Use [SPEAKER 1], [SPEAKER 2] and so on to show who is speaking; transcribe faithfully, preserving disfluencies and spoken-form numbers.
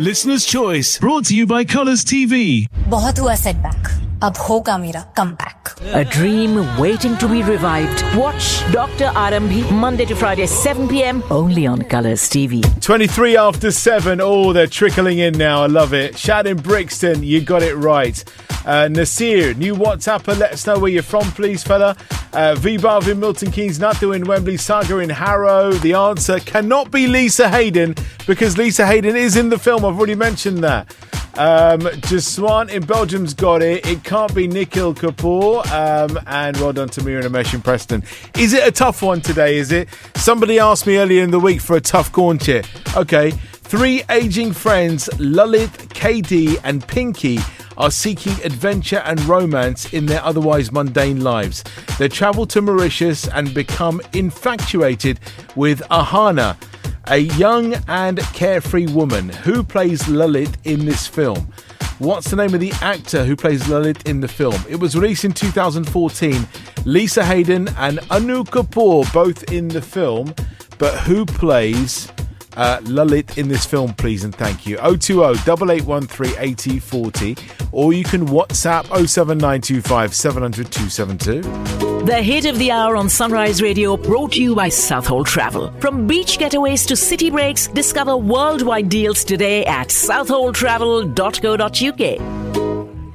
[SPEAKER 1] Listener's Choice, brought to you by Colours T V.
[SPEAKER 2] बहुत हुआ setback. अब होगा मेरा comeback.
[SPEAKER 3] A dream waiting to be revived. Watch Doctor Arambhi Monday to Friday, seven p.m. only on Colours T V.
[SPEAKER 4] twenty-three after seven. Oh, they're trickling in now. I love it. Shad in Brixton, you got it right. Uh, Nasir, new WhatsApper, let us know where you're from, please, fella. Uh, V-Barv in Milton Keynes, Nathu in Wembley, Saga in Harrow. The answer cannot be Lisa Hayden because Lisa Hayden is in the film. I've already mentioned that. Um, Jaswant in Belgium's got it. It can't be Nikhil Kapoor. Um, and well done to Mira and Amesh in Preston. Is it a tough one today, is it? Somebody asked me earlier in the week for a tough gaunchit. Okay. Three aging friends, Lalit, K D and Pinky, are seeking adventure and romance in their otherwise mundane lives. They travel to Mauritius and become infatuated with Ahana, a young and carefree woman. Who plays Lalit in this film? What's the name of the actor who plays Lalit in the film? It was released in two thousand fourteen. Lisa Hayden and Anu Kapoor both in the film. But who plays uh, Lalit in this film, please and thank you? oh two oh, eight eight one three, eight oh four oh. Or you can WhatsApp oh seven nine two five, seven hundred, two seven two.
[SPEAKER 3] The hit of the hour on Sunrise Radio, brought to you by Southhold Travel. From beach getaways to city breaks, discover worldwide deals today at southhold travel dot co dot uk.